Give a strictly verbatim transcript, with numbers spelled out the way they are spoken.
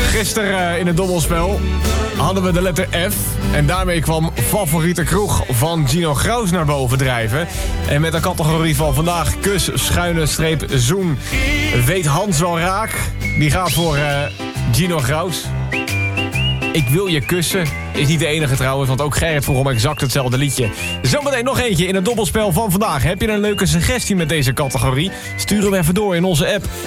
Gisteren uh, in het dobbelspel hadden we de letter F. En daarmee kwam favoriete kroeg van Gino Graus naar boven drijven. En met de categorie van vandaag, kus, schuine streep, zoen, weet Hans wel raak. Die gaat voor uh, Gino Graus. Ik wil je kussen. Is niet de enige trouwens, want ook Gerrit vroeg om exact hetzelfde liedje. Zometeen nog eentje in het dobbelspel van vandaag. Heb je een leuke suggestie met deze categorie? Stuur hem even door in onze app.